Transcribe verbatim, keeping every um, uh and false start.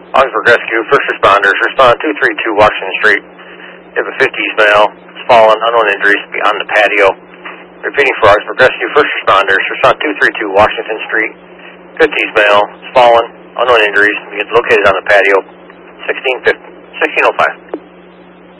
Augsburg Rescue, first responders, respond two three two Washington Street. You have a fifties male, fallen, unknown injuries beyond the patio. Repeating for Augsburg Rescue, first responders, respond two three two Washington Street. fifties male, fallen, unknown injuries, located on the patio, sixteen oh five.